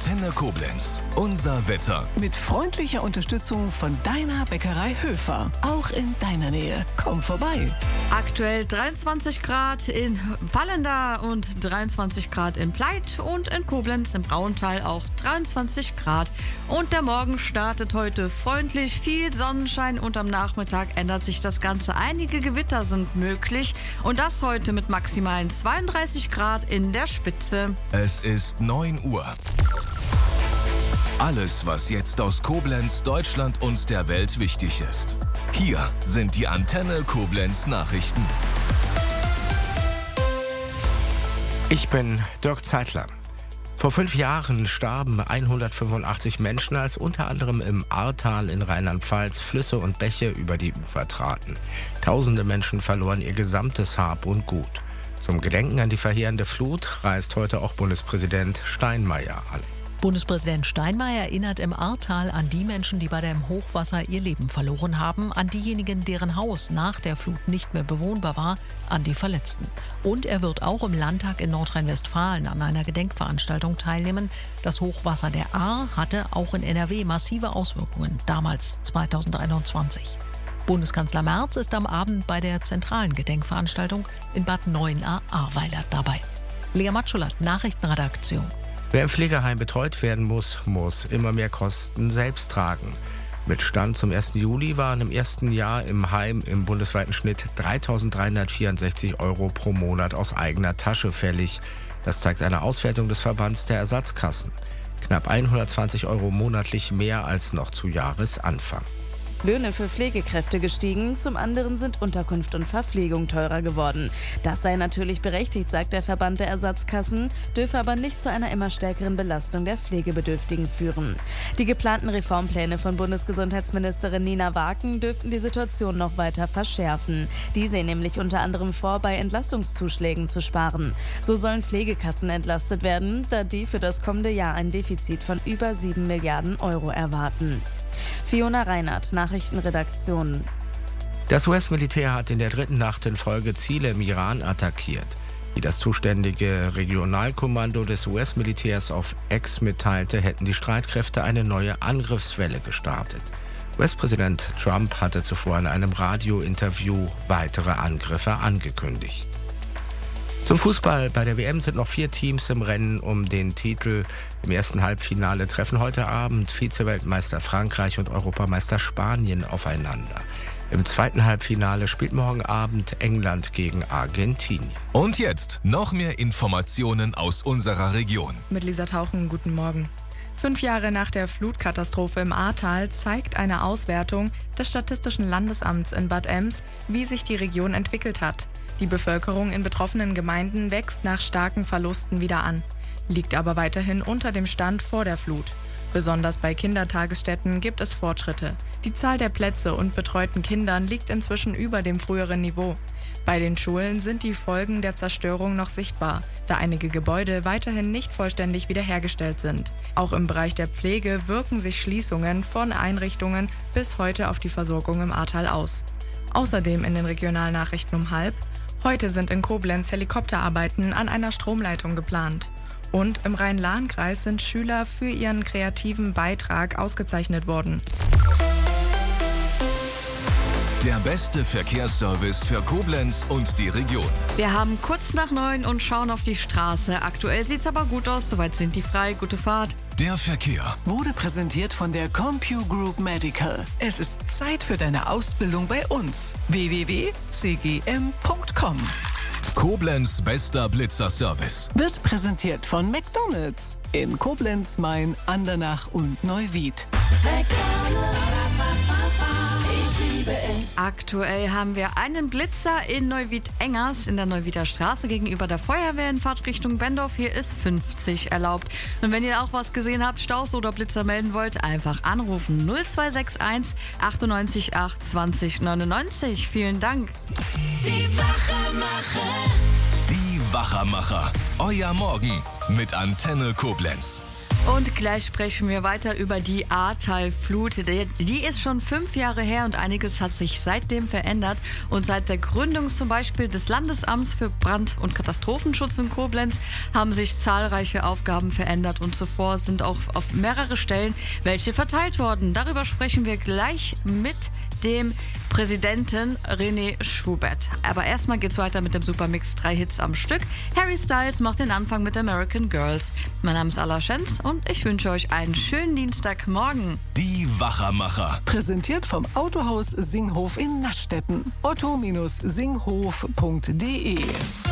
Antenne Koblenz. Unser Wetter. Mit freundlicher Unterstützung von deiner Bäckerei Höfer. Auch in deiner Nähe. Komm vorbei. Aktuell 23 Grad in Vallendar und 23 Grad in Pleit und in Koblenz im Brauental auch 23 Grad. Und der Morgen startet heute freundlich, viel Sonnenschein und am Nachmittag ändert sich das Ganze. Einige Gewitter sind möglich und das heute mit maximalen 32 Grad in der Spitze. Es ist 9 Uhr. Alles, was jetzt aus Koblenz, Deutschland und der Welt wichtig ist. Hier sind die Antenne Koblenz Nachrichten. Ich bin Dirk Zeitler. Vor 5 Jahren starben 185 Menschen, als unter anderem im Ahrtal in Rheinland-Pfalz Flüsse und Bäche über die Ufer traten. Tausende Menschen verloren ihr gesamtes Hab und Gut. Zum Gedenken an die verheerende Flut reist heute auch Bundespräsident Steinmeier an. Bundespräsident Steinmeier erinnert im Ahrtal an die Menschen, die bei dem Hochwasser ihr Leben verloren haben, an diejenigen, deren Haus nach der Flut nicht mehr bewohnbar war, an die Verletzten. Und er wird auch im Landtag in Nordrhein-Westfalen an einer Gedenkveranstaltung teilnehmen. Das Hochwasser der Ahr hatte auch in NRW massive Auswirkungen, damals 2021. Bundeskanzler Merz ist am Abend bei der zentralen Gedenkveranstaltung in Bad Neuenahr-Ahrweiler dabei. Lea Matschulat, Nachrichtenredaktion. Wer im Pflegeheim betreut werden muss immer mehr Kosten selbst tragen. Mit Stand zum 1. Juli waren im ersten Jahr im Heim im bundesweiten Schnitt 3.364 € pro Monat aus eigener Tasche fällig. Das zeigt eine Auswertung des Verbands der Ersatzkassen. Knapp 120 € monatlich mehr als noch zu Jahresanfang. Löhne für Pflegekräfte gestiegen, zum anderen sind Unterkunft und Verpflegung teurer geworden. Das sei natürlich berechtigt, sagt der Verband der Ersatzkassen, dürfe aber nicht zu einer immer stärkeren Belastung der Pflegebedürftigen führen. Die geplanten Reformpläne von Bundesgesundheitsministerin Nina Waken dürften die Situation noch weiter verschärfen. Die sehen nämlich unter anderem vor, bei Entlastungszuschlägen zu sparen. So sollen Pflegekassen entlastet werden, da die für das kommende Jahr ein Defizit von über 7 Milliarden € erwarten. Fiona Reinhardt, Nachrichtenredaktion. Das US-Militär hat in der 3. Nacht in Folge Ziele im Iran attackiert. Wie das zuständige Regionalkommando des US-Militärs auf X mitteilte, hätten die Streitkräfte eine neue Angriffswelle gestartet. US-Präsident Trump hatte zuvor in einem Radiointerview weitere Angriffe angekündigt. Zum Fußball. Bei der WM sind noch 4 Teams im Rennen um den Titel. Im ersten Halbfinale treffen heute Abend Vize-Weltmeister Frankreich und Europameister Spanien aufeinander. Im zweiten Halbfinale spielt morgen Abend England gegen Argentinien. Und jetzt noch mehr Informationen aus unserer Region. Mit Lisa Tauchen, guten Morgen. 5 Jahre nach der Flutkatastrophe im Ahrtal zeigt eine Auswertung des Statistischen Landesamts in Bad Ems, wie sich die Region entwickelt hat. Die Bevölkerung in betroffenen Gemeinden wächst nach starken Verlusten wieder an, liegt aber weiterhin unter dem Stand vor der Flut. Besonders bei Kindertagesstätten gibt es Fortschritte. Die Zahl der Plätze und betreuten Kindern liegt inzwischen über dem früheren Niveau. Bei den Schulen sind die Folgen der Zerstörung noch sichtbar, da einige Gebäude weiterhin nicht vollständig wiederhergestellt sind. Auch im Bereich der Pflege wirken sich Schließungen von Einrichtungen bis heute auf die Versorgung im Ahrtal aus. Außerdem in den Regionalnachrichten um 12:30: Heute sind in Koblenz Helikopterarbeiten an einer Stromleitung geplant. Und im Rhein-Lahn-Kreis sind Schüler für ihren kreativen Beitrag ausgezeichnet worden. Der beste Verkehrsservice für Koblenz und die Region. Wir haben kurz nach 9 und schauen auf die Straße. Aktuell sieht's aber gut aus, soweit sind die frei. Gute Fahrt. Der Verkehr Wurde präsentiert von der CompuGroup Medical. Es ist Zeit für deine Ausbildung bei uns. www.cgm.com. Koblenz bester Blitzerservice. Wird präsentiert von McDonald's in Koblenz, Main, Andernach und Neuwied. Aktuell haben wir einen Blitzer in Neuwied-Engers in der Neuwieder Straße gegenüber der Feuerwehr in Fahrtrichtung Bendorf. Hier ist 50 erlaubt. Und wenn ihr auch was gesehen habt, Staus oder Blitzer melden wollt, einfach anrufen. 0261 98 8 20 99. Vielen Dank. Die Wachermacher. Euer Morgen mit Antenne Koblenz. Und gleich sprechen wir weiter über die Ahrtal-Flut. Die ist schon 5 Jahre her und einiges hat sich seitdem verändert. Und seit der Gründung zum Beispiel des Landesamts für Brand- und Katastrophenschutz in Koblenz haben sich zahlreiche Aufgaben verändert. Und zuvor sind auch auf mehrere Stellen welche verteilt worden. Darüber sprechen wir gleich mit dem Präsidenten René Schubert. Aber erstmal geht's weiter mit dem Supermix 3 Hits am Stück. Harry Styles macht den Anfang mit American Girls. Mein Name ist Alla Schenz und ich wünsche euch einen schönen Dienstagmorgen. Die Wachermacher. Präsentiert vom Autohaus Singhof in Naschdetten. otto-singhof.de